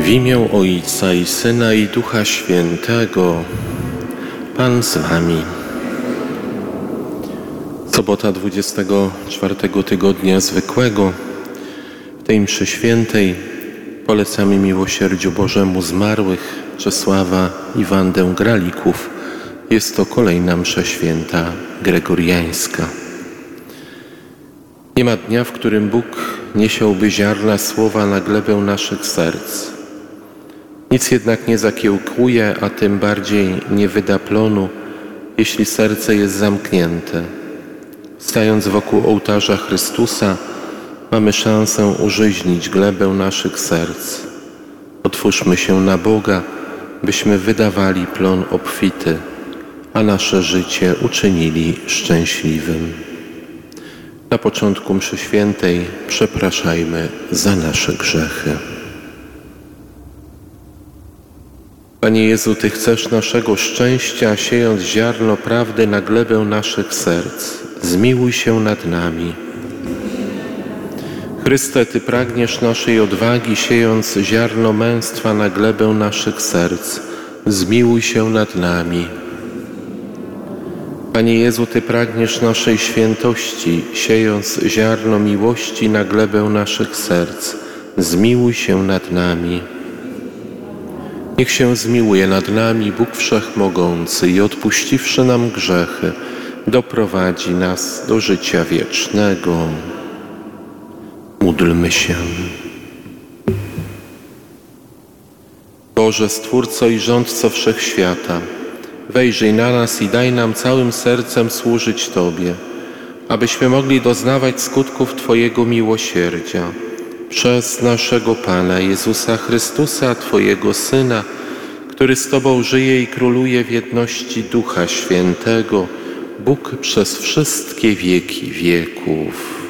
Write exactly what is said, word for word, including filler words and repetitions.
W imię Ojca i Syna i Ducha Świętego. Pan z wami. Sobota dwudziestego czwartego tygodnia zwykłego. W tej mszy świętej polecamy miłosierdziu Bożemu zmarłych Czesława i Wandę Gralików. Jest to kolejna msza święta gregoriańska. Nie ma dnia, w którym Bóg nie siałby ziarna słowa na glebę naszych serc. Nic jednak nie zakiełkuje, a tym bardziej nie wyda plonu, jeśli serce jest zamknięte. Stając wokół ołtarza Chrystusa, mamy szansę użyźnić glebę naszych serc. Otwórzmy się na Boga, byśmy wydawali plon obfity, a nasze życie uczynili szczęśliwym. Na początku mszy świętej przepraszajmy za nasze grzechy. Panie Jezu, Ty chcesz naszego szczęścia, siejąc ziarno prawdy na glebę naszych serc. Zmiłuj się nad nami. Chryste, Ty pragniesz naszej odwagi, siejąc ziarno męstwa na glebę naszych serc. Zmiłuj się nad nami. Panie Jezu, Ty pragniesz naszej świętości, siejąc ziarno miłości na glebę naszych serc. Zmiłuj się nad nami. Niech się zmiłuje nad nami Bóg Wszechmogący i odpuściwszy nam grzechy, doprowadzi nas do życia wiecznego. Módlmy się. Boże, Stwórco i Rządco Wszechświata, wejrzyj na nas i daj nam całym sercem służyć Tobie, abyśmy mogli doznawać skutków Twojego miłosierdzia. Przez naszego Pana Jezusa Chrystusa, Twojego Syna, który z Tobą żyje i króluje w jedności Ducha Świętego, Bóg przez wszystkie wieki wieków.